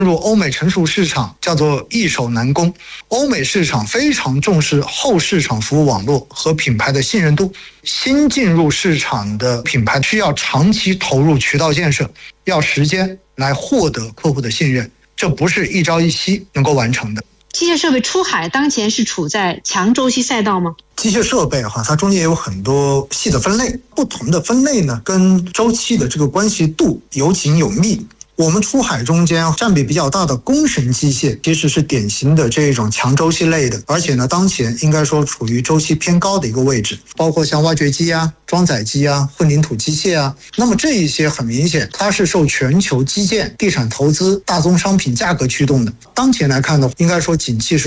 入欧美成熟市场叫做易守难攻。欧美市场非常重视后市场服务网络和品牌的信任度，新进入市场的品牌需要长期投入渠道建设，要时间来获得客户的信任，这不是一朝一夕能够完成的。 机械设备出海当前是处在强周期赛道吗？ 机械设备它中间有很多细的分类，不同的分类呢跟周期的这个关系度有紧有密。我们出海中间占比比较大的工程机械其实是典型的这种强周期类的，而且呢当前应该说处于周期偏高的一个位置，包括像挖掘机啊、装载机啊、混凝土机械啊。那么这一些很明显它是受全球基建、地产投资、大宗商品价格驱动的。当前来看呢，应该说景气是